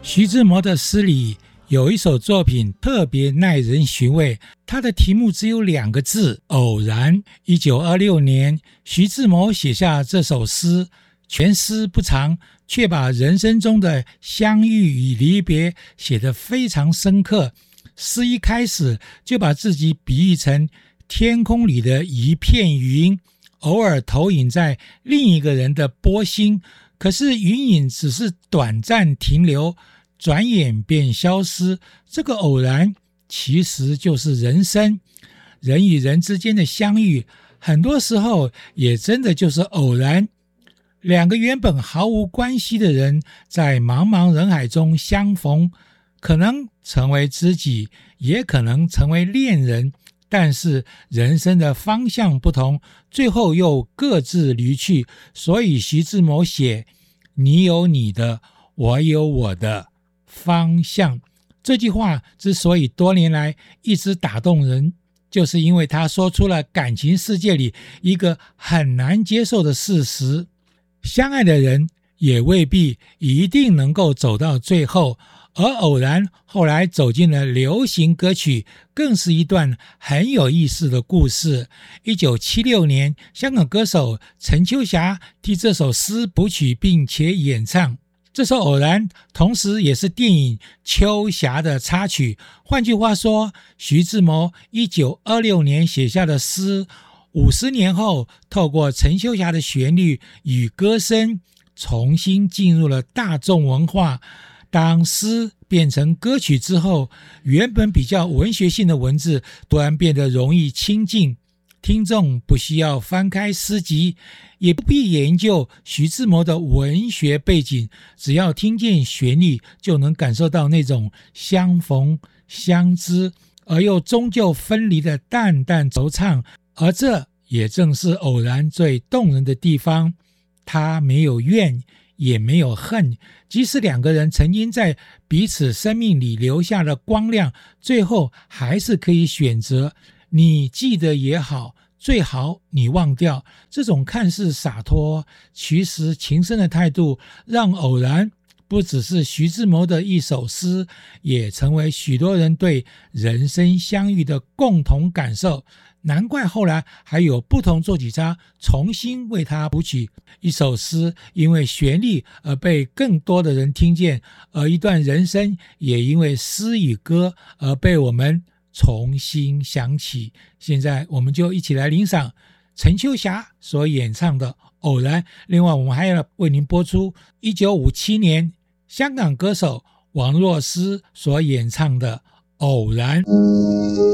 徐志摩的诗里有一首作品特别耐人寻味，它的题目只有2个字，偶然。1926年，徐志摩写下这首诗，全诗不长，却把人生中的相遇与离别写得非常深刻。诗一开始就把自己比喻成天空里的一片云，偶尔投影在另一个人的波心，可是云影只是短暂停留，转眼便消失。这个偶然其实就是人生，人与人之间的相遇，很多时候也真的就是偶然。2个原本毫无关系的人，在茫茫人海中相逢，可能成为知己，也可能成为恋人，但是人生的方向不同，最后又各自离去。所以徐志摩写你有你的，我有我的方向，这句话之所以多年来一直打动人，就是因为他说出了感情世界里一个很难接受的事实，相爱的人也未必一定能够走到最后。而偶然后来走进了流行歌曲，更是一段很有意思的故事。1976年，香港歌手陈秋霞替这首诗谱曲并且演唱。这首偶然同时也是电影秋霞的插曲。换句话说，徐志摩1926年写下的诗，50年后透过陈秋霞的旋律与歌声，重新进入了大众文化。当诗变成歌曲之后，原本比较文学性的文字突然变得容易亲近，听众不需要翻开诗集，也不必研究徐志摩的文学背景，只要听见旋律就能感受到那种相逢相知而又终究分离的淡淡惆怅。而这也正是偶然最动人的地方，他没有怨也没有恨，即使2个人曾经在彼此生命里留下了光亮，最后还是可以选择你记得也好，最好你忘掉。这种看似洒脱其实情深的态度，让偶然不只是徐志摩的一首诗，也成为许多人对人生相遇的共同感受。难怪后来还有不同作曲家重新为他谱曲。一首诗因为旋律而被更多的人听见，而一段人生也因为诗与歌而被我们重新想起。现在我们就一起来欣赏陈秋霞所演唱的《偶然》。另外我们还要为您播出1957年香港歌手王若思所演唱的《偶然》。